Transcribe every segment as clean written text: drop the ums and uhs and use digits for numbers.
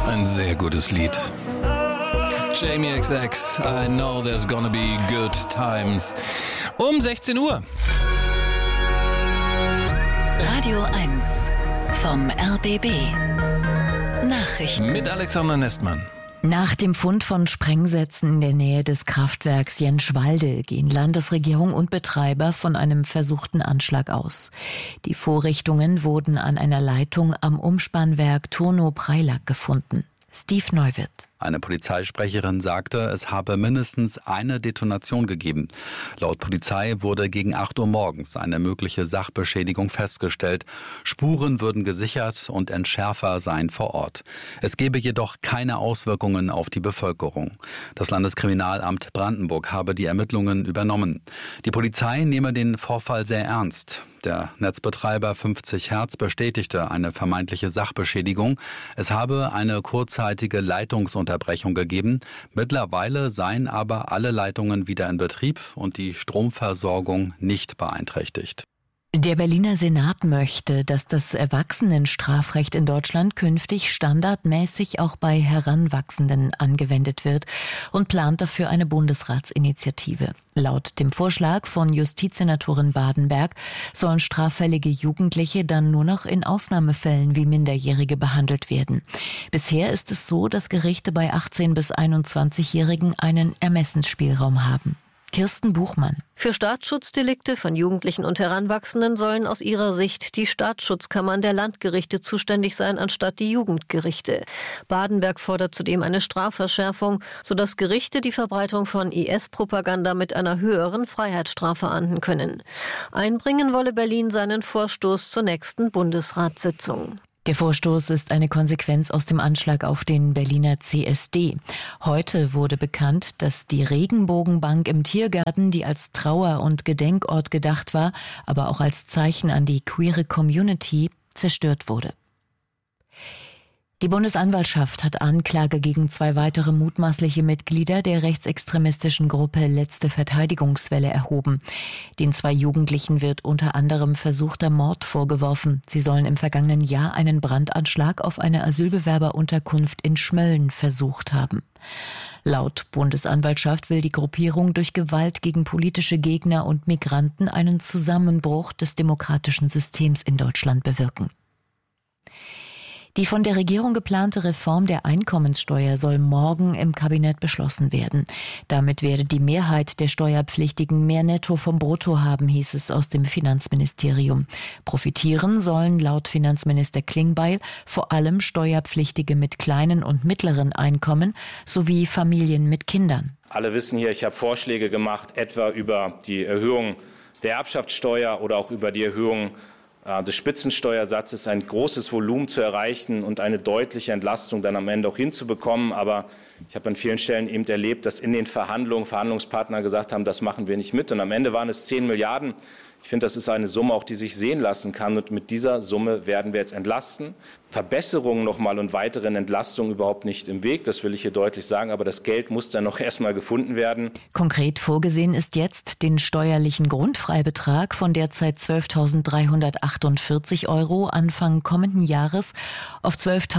Ein sehr gutes Lied. Jamie XX, I know there's gonna be good times. Um 16 Uhr. Radio 1 vom RBB. Nachrichten. Mit Alexander Nestmann. Nach dem Fund von Sprengsätzen in der Nähe des Kraftwerks Jenschwalde gehen Landesregierung und Betreiber von einem versuchten Anschlag aus. Die Vorrichtungen wurden an einer Leitung am Umspannwerk Turnow-Preilack gefunden. Steve Neuwirth. Eine Polizeisprecherin sagte, es habe mindestens eine Detonation gegeben. Laut Polizei wurde gegen 8 Uhr morgens eine mögliche Sachbeschädigung festgestellt. Spuren würden gesichert und Entschärfer seien vor Ort. Es gebe jedoch keine Auswirkungen auf die Bevölkerung. Das Landeskriminalamt Brandenburg habe die Ermittlungen übernommen. Die Polizei nehme den Vorfall sehr ernst. Der Netzbetreiber 50 Hertz bestätigte eine vermeintliche Sachbeschädigung. Es habe eine kurzzeitige Leitungsunterbrechung gegeben. Mittlerweile seien aber alle Leitungen wieder in Betrieb und die Stromversorgung nicht beeinträchtigt. Der Berliner Senat möchte, dass das Erwachsenenstrafrecht in Deutschland künftig standardmäßig auch bei Heranwachsenden angewendet wird und plant dafür eine Bundesratsinitiative. Laut dem Vorschlag von Justizsenatorin Badenberg sollen straffällige Jugendliche dann nur noch in Ausnahmefällen wie Minderjährige behandelt werden. Bisher ist es so, dass Gerichte bei 18- bis 21-Jährigen einen Ermessensspielraum haben. Kirsten Buchmann. Für Staatsschutzdelikte von Jugendlichen und Heranwachsenden sollen aus ihrer Sicht die Staatsschutzkammern der Landgerichte zuständig sein, anstatt die Jugendgerichte. Badenberg fordert zudem eine Strafverschärfung, sodass Gerichte die Verbreitung von IS-Propaganda mit einer höheren Freiheitsstrafe ahnden können. Einbringen wolle Berlin seinen Vorstoß zur nächsten Bundesratssitzung. Der Vorstoß ist eine Konsequenz aus dem Anschlag auf den Berliner CSD. Heute wurde bekannt, dass die Regenbogenbank im Tiergarten, die als Trauer- und Gedenkort gedacht war, aber auch als Zeichen an die queere Community, zerstört wurde. Die Bundesanwaltschaft hat Anklage gegen 2 weitere mutmaßliche Mitglieder der rechtsextremistischen Gruppe Letzte Verteidigungswelle erhoben. Den 2 Jugendlichen wird unter anderem versuchter Mord vorgeworfen. Sie sollen im vergangenen Jahr einen Brandanschlag auf eine Asylbewerberunterkunft in Schmölln versucht haben. Laut Bundesanwaltschaft will die Gruppierung durch Gewalt gegen politische Gegner und Migranten einen Zusammenbruch des demokratischen Systems in Deutschland bewirken. Die von der Regierung geplante Reform der Einkommenssteuer soll morgen im Kabinett beschlossen werden. Damit werde die Mehrheit der Steuerpflichtigen mehr Netto vom Brutto haben, hieß es aus dem Finanzministerium. Profitieren sollen laut Finanzminister Klingbeil vor allem Steuerpflichtige mit kleinen und mittleren Einkommen sowie Familien mit Kindern. Alle wissen hier, ich habe Vorschläge gemacht, etwa über die Erhöhung der Erbschaftssteuer oder auch über die Erhöhung des Spitzensteuersatzes, ein großes Volumen zu erreichen und eine deutliche Entlastung dann am Ende auch hinzubekommen. Aber ich habe an vielen Stellen eben erlebt, dass in den Verhandlungen Verhandlungspartner gesagt haben, das machen wir nicht mit. Und am Ende waren es 10 Milliarden. Ich finde, das ist eine Summe, auch die sich sehen lassen kann. Und mit dieser Summe werden wir jetzt entlasten. Verbesserungen nochmal und weiteren Entlastungen überhaupt nicht im Weg. Das will ich hier deutlich sagen. Aber das Geld muss dann noch erstmal gefunden werden. Konkret vorgesehen ist jetzt, den steuerlichen Grundfreibetrag von derzeit 12.348 € Anfang kommenden Jahres auf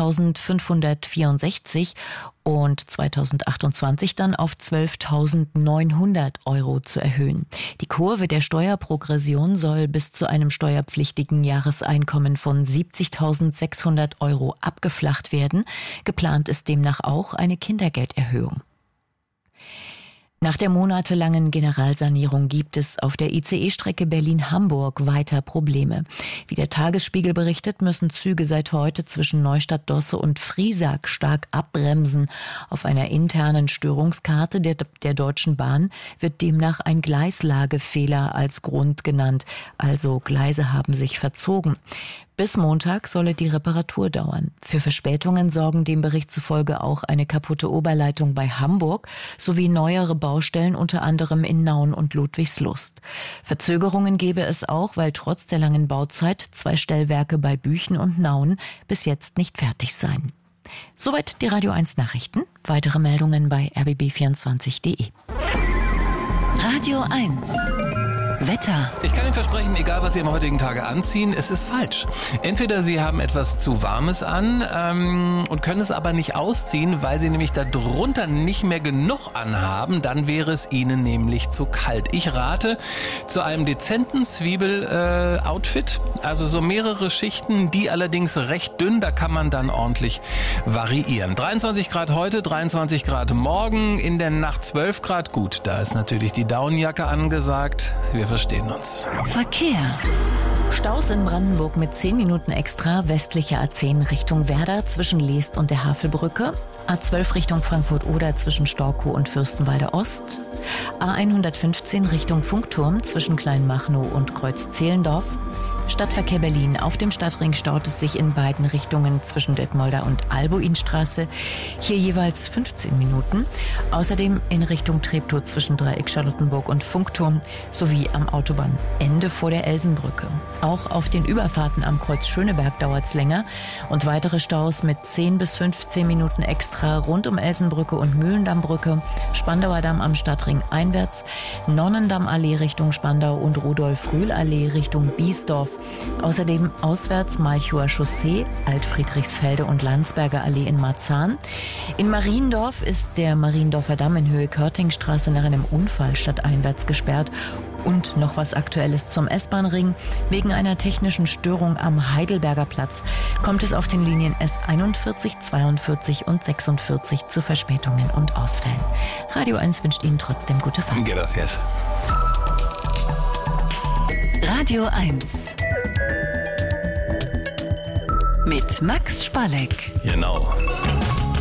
12.564 und 2028 dann auf 12.900 € zu erhöhen. Die Kurve der Steuerprogression soll bis zu einem steuerpflichtigen Jahreseinkommen von 70.600 € abgeflacht werden. Geplant ist demnach auch eine Kindergelderhöhung. Nach der monatelangen Generalsanierung gibt es auf der ICE-Strecke Berlin-Hamburg weiter Probleme. Wie der Tagesspiegel berichtet, müssen Züge seit heute zwischen Neustadt-Dosse und Friesack stark abbremsen. Auf einer internen Störungskarte der Deutschen Bahn wird demnach ein Gleislagefehler als Grund genannt. Also Gleise haben sich verzogen. Bis Montag solle die Reparatur dauern. Für Verspätungen sorgen dem Bericht zufolge auch eine kaputte Oberleitung bei Hamburg sowie neuere Baustellen unter anderem in Nauen und Ludwigslust. Verzögerungen gebe es auch, weil trotz der langen Bauzeit 2 Stellwerke bei Büchen und Nauen bis jetzt nicht fertig seien. Soweit die Radio 1 Nachrichten. Weitere Meldungen bei rbb24.de. Radio 1 Wetter. Ich kann Ihnen versprechen, egal was Sie am heutigen Tage anziehen, es ist falsch. Entweder Sie haben etwas zu Warmes an und können es aber nicht ausziehen, weil Sie nämlich darunter nicht mehr genug anhaben. Dann wäre es Ihnen nämlich zu kalt. Ich rate zu einem dezenten Zwiebel-Outfit. Also so mehrere Schichten, die allerdings recht dünn. Da kann man dann ordentlich variieren. 23 Grad heute, 23 Grad morgen. In der Nacht 12 Grad. Gut, da ist natürlich die Daunenjacke angesagt. Wir verstehen uns. Verkehr. Staus in Brandenburg mit 10 Minuten extra, westliche A10 Richtung Werder zwischen Leest und der Havelbrücke, A12 Richtung Frankfurt-Oder zwischen Storkow und Fürstenwalde Ost, A115 Richtung Funkturm zwischen Kleinmachnow und Kreuz-Zehlendorf, Stadtverkehr Berlin. Auf dem Stadtring staut es sich in beiden Richtungen zwischen Detmolder und Albuinstraße. Hier jeweils 15 Minuten. Außerdem in Richtung Treptow zwischen Dreieck Charlottenburg und Funkturm sowie am Autobahnende vor der Elsenbrücke. Auch auf den Überfahrten am Kreuz Schöneberg dauert es länger und weitere Staus mit 10 bis 15 Minuten extra rund um Elsenbrücke und Mühlendammbrücke, Spandauer Damm am Stadtring einwärts, Nonnendammallee Richtung Spandau und Rudolf-Rühl-Allee Richtung Biesdorf. Außerdem auswärts Malchower Chaussee, Altfriedrichsfelde und Landsberger Allee in Marzahn. In Mariendorf ist der Mariendorfer Damm in Höhe Körtingstraße nach einem Unfall stadteinwärts gesperrt. Und noch was Aktuelles zum S-Bahn-Ring. Wegen einer technischen Störung am Heidelberger Platz kommt es auf den Linien S41, 42 und 46 zu Verspätungen und Ausfällen. Radio 1 wünscht Ihnen trotzdem gute Fahrt. Gracias. Radio 1 mit Max Spalleck. Genau.